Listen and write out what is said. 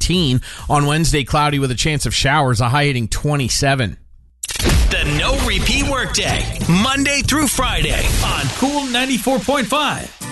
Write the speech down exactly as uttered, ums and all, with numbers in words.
eighteen. On Wednesday, cloudy with a chance of showers, a high hitting twenty-seven. The No Repeat Workday, Monday through Friday on Cool ninety-four point five.